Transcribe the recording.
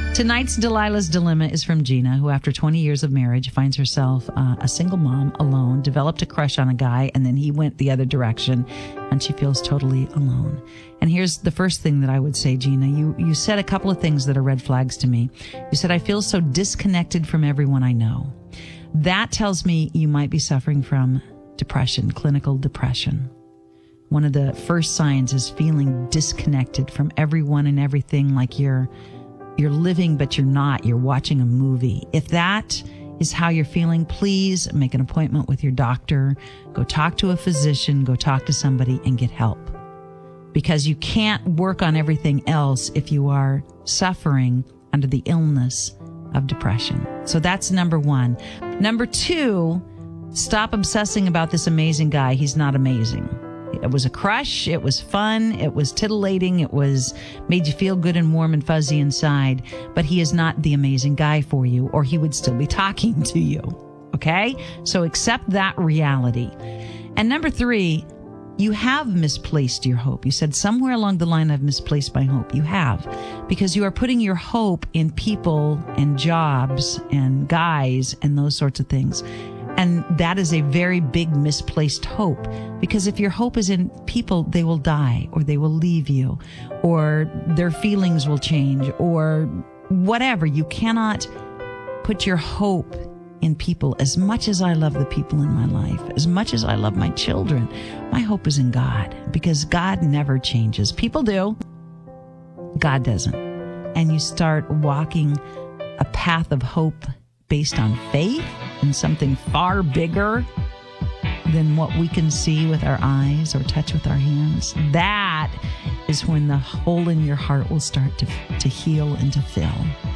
Tonight's Delilah's Dilemma is from Gina, who after 20 years of marriage finds herself a single mom, alone, developed a crush on a guy, and then he went the other direction, and she feels totally alone. And here's the first thing that I would say, Gina. You said a couple of things that are red flags to me. You said, I feel so disconnected from everyone I know. That tells me you might be suffering from depression, clinical depression. One of the first signs is feeling disconnected from everyone and everything, like you're living, but you're not. You're watching a movie. If that is how you're feeling, please make an appointment with your doctor. Go talk to a physician. Go talk to somebody and get help. Because you can't work on everything else if you are suffering under the illness of depression. So that's number one. Number two, stop obsessing about this amazing guy. He's not amazing. It was a crush. It was fun. It was titillating. It was made you feel good and warm and fuzzy inside. But he is not the amazing guy for you, or he would still be talking to you. Okay? So accept that reality. And number three, you have misplaced your hope. You said somewhere along the line, I've misplaced my hope. You have, because you are putting your hope in people and jobs and guys and those sorts of things. And that is a very big misplaced hope, because if your hope is in people, they will die, or they will leave you, or their feelings will change, or whatever. You cannot put your hope in people. As much as I love the people in my life, as much as I love my children, my hope is in God, because God never changes. People do. God doesn't. And you start walking a path of hope based on faith in something far bigger than what we can see with our eyes or touch with our hands. That is when the hole in your heart will start to heal and to fill.